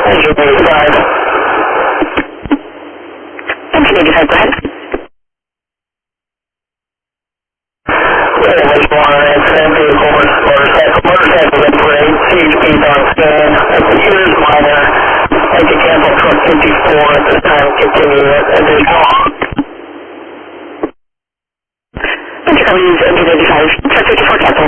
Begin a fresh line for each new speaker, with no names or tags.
Engine 85.
Engine 85, go ahead.
Vehicle, motorcycle in parade, CHP's on stand, here's minor, like a cancel truck 54 at this time, continue additional.
Intercom use engine 85, truck 54 cancel.